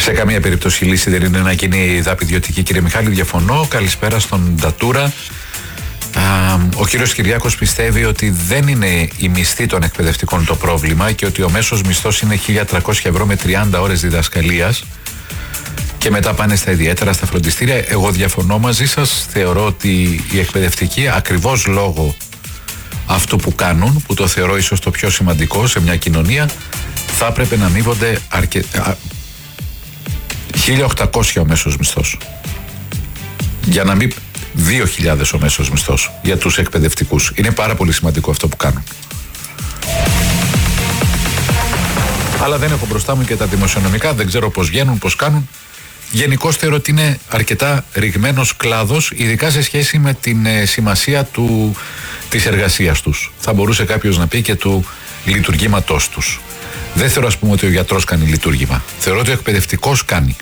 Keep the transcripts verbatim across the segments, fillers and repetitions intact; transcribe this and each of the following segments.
Σε καμία περίπτωση η λύση δεν είναι να γίνει δάπη ιδιωτική, κύριε Μιχάλη. Διαφωνώ. Καλησπέρα στον Ντατούρα. Α, ο κύριος Κυριάκος πιστεύει ότι δεν είναι η μισθή των εκπαιδευτικών το πρόβλημα και ότι ο μέσος μισθός είναι χίλια τριακόσια ευρώ με τριάντα ώρες διδασκαλίας και μετά πάνε στα ιδιαίτερα, στα φροντιστήρια. Εγώ διαφωνώ μαζί σας. Θεωρώ ότι οι εκπαιδευτικοί, ακριβώς λόγω αυτού που κάνουν, που το θεωρώ ίσως το πιο σημαντικό σε μια κοινωνία, θα έπρεπε να αμείβονται αρκε... χίλια οκτακόσια ο μέσος μισθός. Για να μην δύο χιλιάδες ο μέσος μισθός για τους εκπαιδευτικούς. Είναι πάρα πολύ σημαντικό αυτό που κάνουν. Αλλά δεν έχω μπροστά μου και τα δημοσιονομικά, δεν ξέρω πώς βγαίνουν, πώς κάνουν. Γενικώς θεωρώ ότι είναι αρκετά ρηγμένος κλάδος, ειδικά σε σχέση με την ε, σημασία του, της εργασίας τους. Θα μπορούσε κάποιος να πει και του λειτουργήματός τους. Δεν θεωρώ, ας πούμε, ότι ο γιατρός κάνει λειτουργήμα. Θεωρώ ότι ο εκπαιδευτικός κάνει.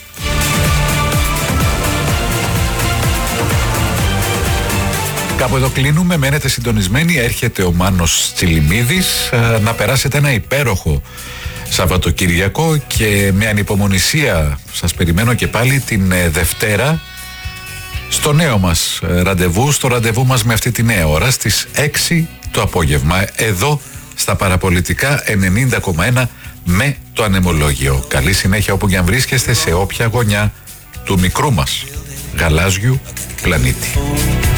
Κάπου εδώ κλείνουμε, μένετε συντονισμένοι, έρχεται ο Μάνος Τσιλιμίδης, να περάσετε ένα υπέροχο Σαββατοκυριακό και με ανυπομονησία σας περιμένω και πάλι την Δευτέρα στο νέο μας ραντεβού, στο ραντεβού μας με αυτή τη νέα ώρα στις έξι το απόγευμα, εδώ στα Παραπολιτικά ενενήντα κόμμα ένα με το Ανεμολόγιο. Καλή συνέχεια όπου και αν βρίσκεστε, σε όποια γωνιά του μικρού μας γαλάζιου πλανήτη.